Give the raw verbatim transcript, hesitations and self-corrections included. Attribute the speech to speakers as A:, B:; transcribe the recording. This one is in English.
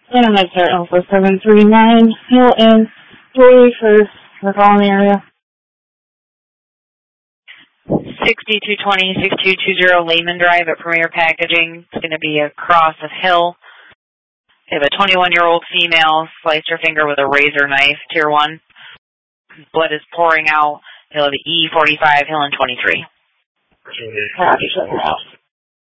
A: And that's our Alpha seven three nine, Hill and three for the following area.
B: sixty-two twenty, sixty-two twenty Lehman Drive at Premier Packaging. It's going to be across of Hill. They have a twenty-one-year-old female sliced her finger with a razor knife, tier one. Blood is pouring out. They'll have E forty-five, Hill and twenty-three.
A: Roger,